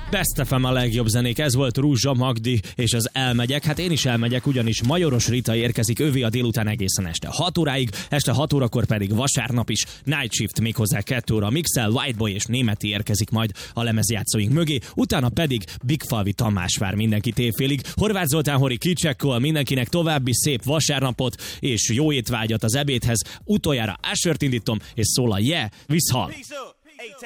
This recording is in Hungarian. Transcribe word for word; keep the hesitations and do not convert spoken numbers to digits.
Best ef em a legjobb zenék, ez volt Rúzsa Magdi és az Elmegyek. Hát én is elmegyek, ugyanis Majoros Rita érkezik ővé a délután egészen este hat óráig, este hat órakor pedig vasárnap is Night Shift, méghozzá kettő óra Mixel, Whiteboy és Németi érkezik majd a lemezjátszóink mögé, utána pedig Bigfalvi Tamás vár mindenkit évfélig. Horváth Zoltán Hori kicsekkol, mindenkinek további szép vasárnapot és jó étvágyat az ebédhez. Utoljára Ashert indítom, és szól a Yeah, viszhal!